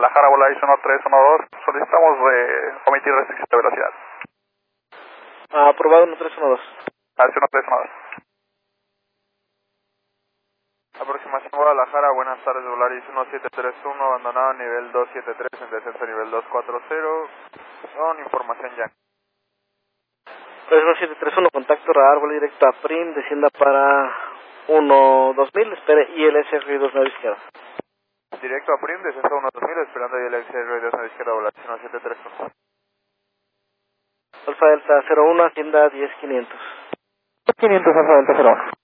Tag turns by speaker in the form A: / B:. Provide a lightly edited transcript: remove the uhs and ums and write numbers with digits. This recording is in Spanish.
A: Guadalajara, Volaris 1312, solicitamos omitir restricción de velocidad.
B: Aprobado 1312.
A: Hacia 1312.
C: Aproximación Guadalajara, buenas tardes, Volaris 1731, abandonado nivel 273, en descenso nivel 240, con información ya.
B: 1731, contacto radar, vuelo directo a PRIM, descienda para 12000, espere ILS ruidos 9 izquierda.
C: Directo a PRIM, descenso 12000, esperando ILS ruidos 9 izquierda, Volaris 1731.
B: Alfa Delta 01, hacienda 10500.
A: 500 Alfa Delta 01.